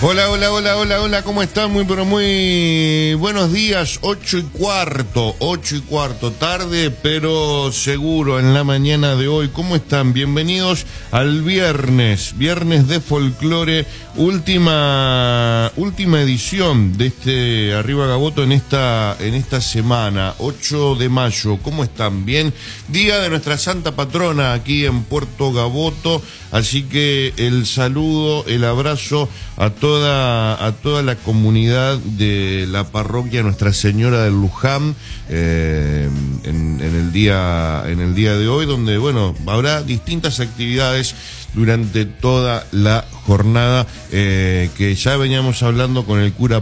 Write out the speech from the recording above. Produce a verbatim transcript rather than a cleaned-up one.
Hola, hola, hola, hola, hola, ¿cómo están? Muy, pero muy buenos días, ocho y cuarto, ocho y cuarto, tarde, pero seguro en la mañana de hoy. ¿Cómo están? Bienvenidos al viernes, viernes de folclore, última, última edición de este Arriba Gaboto en esta, en esta semana, ocho de mayo. ¿Cómo están? Bien, día de nuestra santa patrona aquí en Puerto Gaboto, así que el saludo, el abrazo a todos a toda la comunidad de la parroquia Nuestra Señora del Luján eh, en, en el día en el día de hoy, donde bueno habrá distintas actividades durante toda la jornada eh, que ya veníamos hablando con el cura